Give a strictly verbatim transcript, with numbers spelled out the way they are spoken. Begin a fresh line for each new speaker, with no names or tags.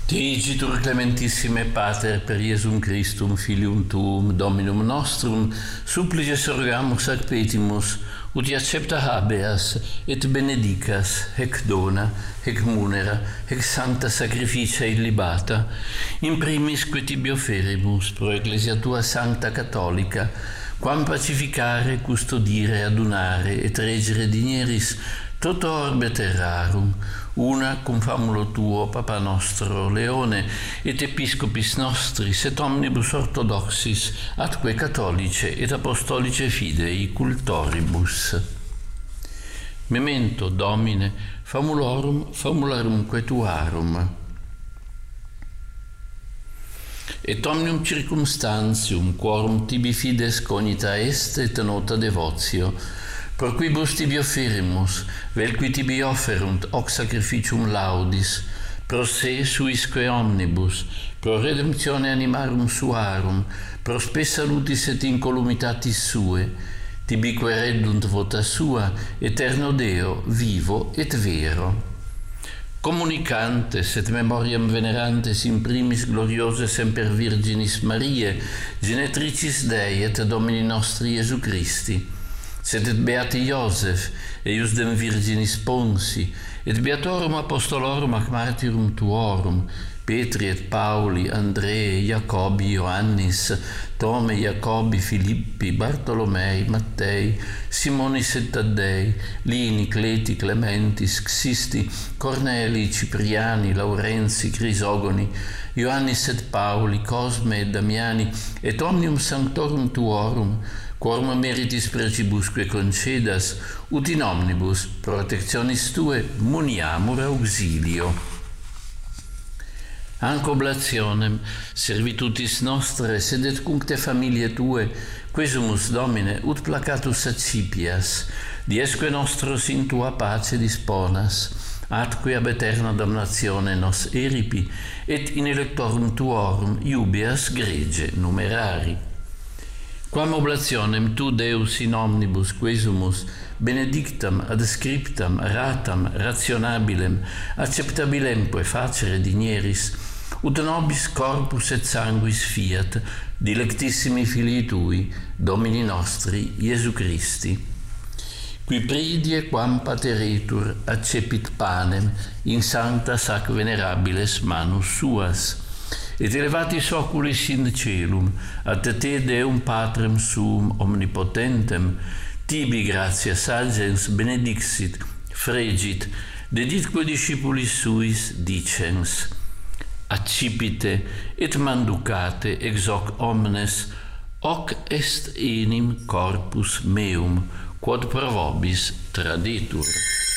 Dicitur clementissime Pater per Iesum Christum Filium Tuum Dominum Nostrum supplices rogamus ac petimus ut accepta habeas et benedicas hec dona hec munera hec sancta sacrificia illibata in primis que tibi offerimus pro ecclesia tua sancta catholica quam pacificare custodire adunare et regere digneris toto orbe terrarum una cum famulo tuo Papa nostro Leone et episcopis nostris et omnibus orthodoxis atque catholice et apostolice fidei cultoribus. Memento Domine famulorum famularumque tuarum. Et omnium circumstantium quorum tibi fides cognita est et nota devotio per quibus tibi offerimus, vel qui tibi offerunt hoc sacrificium laudis, pro se suisque omnibus, pro redemptione animarum suarum, pro spe salutis et incolumitatis sue, tibi queredunt vota sua, eterno Deo, vivo et vero. Communicantes et memoriam venerantes in primis gloriose semper Virginis Mariae, genetricis Dei et Domini nostri Iesu Christi, sed et beati Iosef, eius dem Virginis Ponsi, et beatorum apostolorum ac martyrum tuorum, Petri et Pauli, Andrei, Jacobi, Ioannis, Tome, Jacobi, Filippi, Bartolomei, Mattei, Simonis et Taddei, Lini, Cleti, Clementis, Xisti, Corneli, Cipriani, Laurenzi, Crisogoni, Ioannis et Pauli, Cosme et Damiani, et omnium sanctorum tuorum, quorum meritis precibusque concedas, ut in omnibus protectionis tue muniamur auxilio. Anc oblationem, servitutis nostre, sed et cuncte familiae tue, quesumus Domine, ut placatus accipias, diesque nostros in tua pace disponas, atque ab eterna damnatione nos eripi, et in electorum tuorum iubeas grege numerari. Quam oblationem tu, Deus, in omnibus quesumus, benedictam, adscriptam, ratam, rationabilem, acceptabilemque facere digneris, ut nobis corpus et sanguis fiat, dilectissimi filii tui, Domini nostri, Iesu Christi, qui pridie quam pateretur accepit panem in sanctas ac venerabiles manus suas, et elevatis oculis in celum, ad te Deum Patrem suum omnipotentem, tibi gratia sagens benedixit, fregit, deditque discipulis suis dicens, accipite et manducate ex hoc omnes, hoc est enim corpus meum, quod pro vobis traditur.